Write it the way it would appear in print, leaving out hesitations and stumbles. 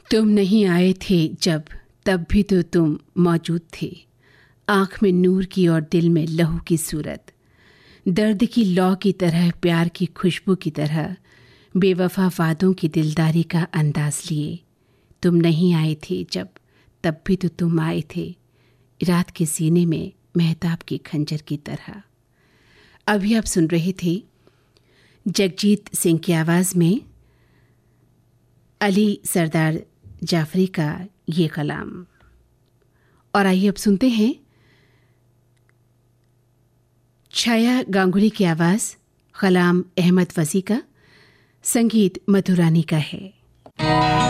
तुम नहीं आए थे जब, तब भी तो तुम मौजूद थे। आँख में नूर की और दिल में लहू की सूरत, दर्द की लौ की तरह, प्यार की खुशबू की तरह, बेवफा वादों की दिलदारी का अंदाज लिए। तुम नहीं आए थे जब, तब भी तो तुम आए थे, रात के सीने में मेहताब की खंजर की तरह। अभी आप सुन रहे थे जगजीत सिंह की आवाज़ में अली सरदार जाफरी का ये कलाम। और आइए अब सुनते हैं छाया गांगुली की आवाज़, कलाम अहमद वसी का, संगीत मधुरानी का है।